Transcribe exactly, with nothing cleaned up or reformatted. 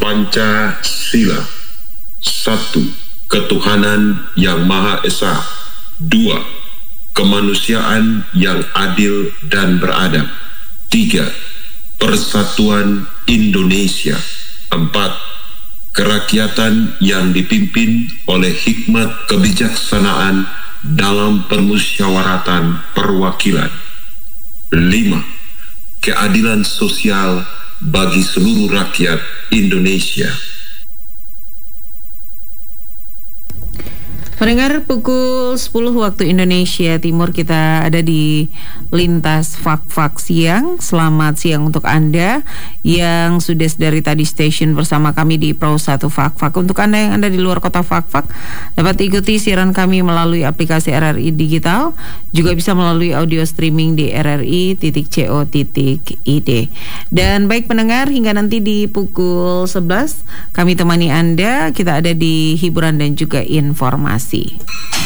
Pancasila. Satu, ketuhanan yang Maha Esa. Dua, kemanusiaan yang adil dan beradab. Tiga, persatuan Indonesia. Empat, kerakyatan yang dipimpin oleh hikmat kebijaksanaan dalam permusyawaratan perwakilan. Lima, keadilan sosial bagi seluruh rakyat Indonesia. Pendengar, pukul sepuluh waktu Indonesia Timur, kita ada di Lintas Fak-Fak Siang. Selamat siang untuk Anda yang sudah dari tadi station bersama kami di Pro satu Fak-Fak. Untuk Anda yang ada di luar kota Fak-Fak, dapat ikuti siaran kami melalui aplikasi R R I Digital, juga bisa melalui audio streaming di r r i titik co titik i d. Dan baik pendengar, hingga nanti di pukul sebelas kami temani Anda. Kita ada di hiburan dan juga informasi.